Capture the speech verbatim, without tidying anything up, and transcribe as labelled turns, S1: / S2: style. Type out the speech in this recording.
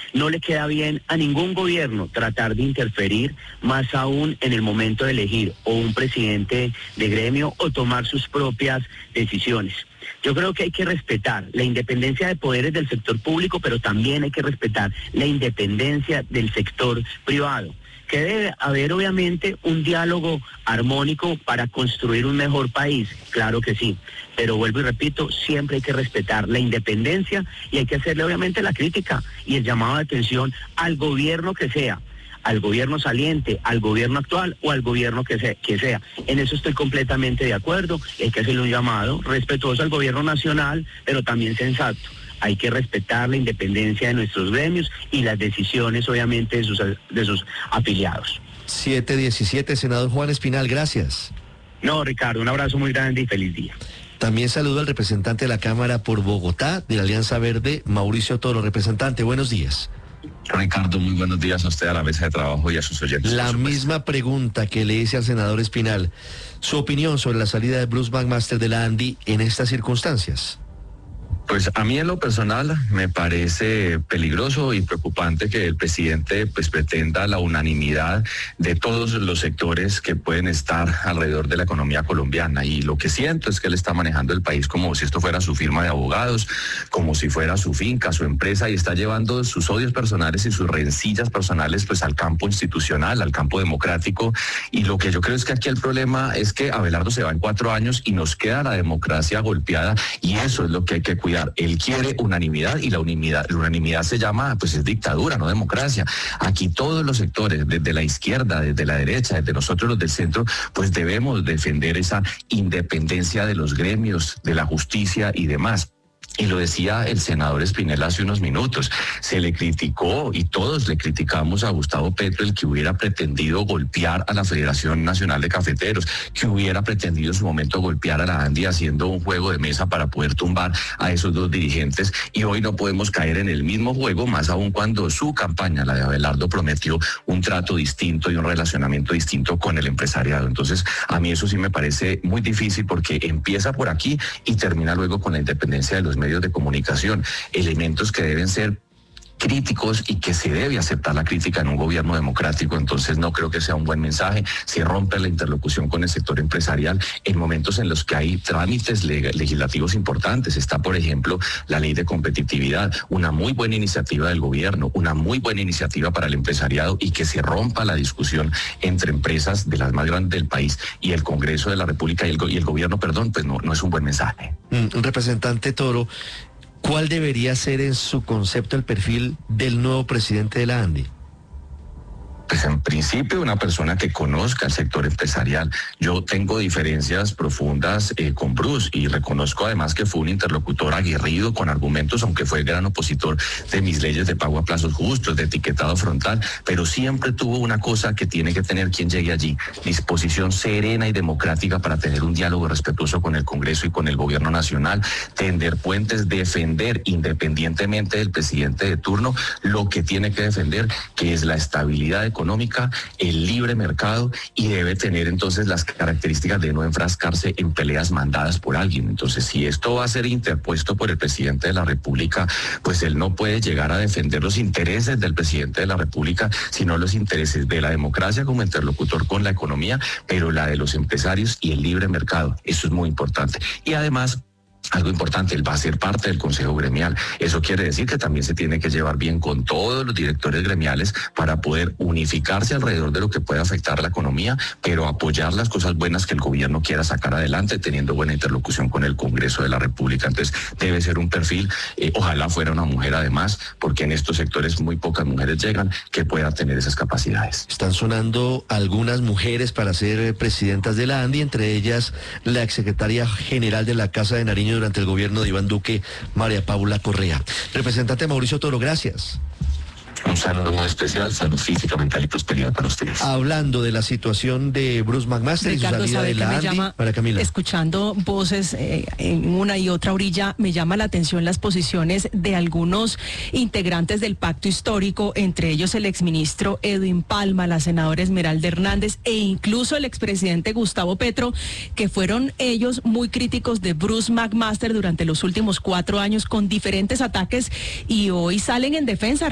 S1: No le queda bien a ningún gobierno tratar de interferir, más aún en el momento de elegir o un presidente de gremio o tomar sus propias decisiones. Yo creo que hay que respetar la independencia de poderes del sector público, pero también hay que respetar la independencia del sector privado. Que debe haber obviamente un diálogo armónico para construir un mejor país, claro que sí, pero vuelvo y repito, siempre hay que respetar la independencia y hay que hacerle obviamente la crítica y el llamado de atención al gobierno que sea, al gobierno saliente, al gobierno actual o al gobierno que sea, que sea. En eso estoy completamente de acuerdo, hay que hacerle un llamado respetuoso al gobierno nacional, pero también sensato. Hay que respetar la independencia de nuestros gremios y las decisiones, obviamente, de sus, de sus afiliados.
S2: siete diecisiete, senador Juan Espinal, gracias.
S1: No, Ricardo, un abrazo muy grande y feliz día.
S2: También saludo al representante de la Cámara por Bogotá, de la Alianza Verde, Mauricio Toro. Representante, buenos días.
S3: Ricardo, muy buenos días a usted, a la mesa de trabajo y a sus oyentes.
S2: La misma pregunta que le hice al senador Espinal. Su opinión sobre la salida de Bruce McMaster de la ANDI en estas circunstancias.
S3: Pues a mí en lo personal me parece peligroso y preocupante que el presidente pues pretenda la unanimidad de todos los sectores que pueden estar alrededor de la economía colombiana, y lo que siento es que él está manejando el país como si esto fuera su firma de abogados, como si fuera su finca, su empresa, y está llevando sus odios personales y sus rencillas personales pues al campo institucional, al campo democrático. Y lo que yo creo es que aquí el problema es que Abelardo se va en cuatro años y nos queda la democracia golpeada, y eso es lo que hay que cuidar. Él quiere unanimidad y la unanimidad, la unanimidad se llama, pues es dictadura, no democracia. Aquí todos los sectores, desde la izquierda, desde la derecha, desde nosotros los del centro, pues debemos defender esa independencia de los gremios, de la justicia y demás. Y lo decía el senador Espinel hace unos minutos, se le criticó y todos le criticamos a Gustavo Petro el que hubiera pretendido golpear a la Federación Nacional de Cafeteros, que hubiera pretendido en su momento golpear a la ANDI haciendo un juego de mesa para poder tumbar a esos dos dirigentes, y hoy no podemos caer en el mismo juego, más aún cuando su campaña, la de Abelardo, prometió un trato distinto y un relacionamiento distinto con el empresariado. Entonces, a mí eso sí me parece muy difícil porque empieza por aquí y termina luego con la independencia de los medios de comunicación, elementos que deben ser críticos y que se debe aceptar la crítica en un gobierno democrático. Entonces no creo que sea un buen mensaje. Se rompe la interlocución con el sector empresarial en momentos en los que hay trámites leg- legislativos importantes. Está, por ejemplo, la ley de competitividad, una muy buena iniciativa del gobierno, una muy buena iniciativa para el empresariado, y que se rompa la discusión entre empresas de las más grandes del país y el Congreso de la República y el, go- y el gobierno, perdón, pues no, no es un buen mensaje.
S2: Mm, representante Toro, ¿cuál debería ser en su concepto el perfil del nuevo presidente de la ANDI?
S3: Pues en principio una persona que conozca el sector empresarial. Yo tengo diferencias profundas eh, con Bruce, y reconozco además que fue un interlocutor aguerrido con argumentos, aunque fue el gran opositor de mis leyes de pago a plazos justos, de etiquetado frontal, pero siempre tuvo una cosa que tiene que tener quien llegue allí: disposición serena y democrática para tener un diálogo respetuoso con el Congreso y con el gobierno nacional, tender puentes, defender independientemente del presidente de turno lo que tiene que defender, que es la estabilidad económica, el libre mercado, y debe tener entonces las características de no enfrascarse en peleas mandadas por alguien. Entonces, si esto va a ser interpuesto por el presidente de la República, pues él no puede llegar a defender los intereses del presidente de la República, sino los intereses de la democracia como interlocutor con la economía, pero la de los empresarios y el libre mercado. Eso es muy importante. Y además, algo importante, él va a ser parte del Consejo Gremial. Eso quiere decir que también se tiene que llevar bien con todos los directores gremiales para poder unificarse alrededor de lo que puede afectar la economía, pero apoyar las cosas buenas que el gobierno quiera sacar adelante, teniendo buena interlocución con el Congreso de la República. Entonces debe ser un perfil, eh, ojalá fuera una mujer además, porque en estos sectores muy pocas mujeres llegan, que pueda tener esas capacidades.
S2: Están sonando algunas mujeres para ser eh, presidentas de la ANDI, entre ellas la exsecretaria general de la Casa de Nariño durante el gobierno de Iván Duque, María Paula Correa. Representante Mauricio Toro, gracias.
S3: Un saludo muy especial, salud física, mental y prosperidad para ustedes.
S2: Hablando de la situación de Bruce McMaster
S4: Ricardo,
S2: y su salida de la ANDI,
S4: llama,
S2: para Camila.
S4: Escuchando voces eh, en una y otra orilla, me llama la atención las posiciones de algunos integrantes del pacto histórico, entre ellos el exministro Edwin Palma, la senadora Esmeralda Hernández e incluso el expresidente Gustavo Petro, que fueron ellos muy críticos de Bruce McMaster durante los últimos cuatro años con diferentes ataques, y hoy salen en defensa.